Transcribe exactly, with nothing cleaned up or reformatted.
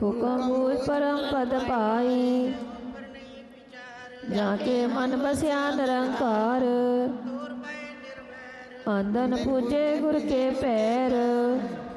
हुक्म बूझ परम पद पाई। जाके मन बसिया निरंकार, आंदन पूजे गुर के पैर।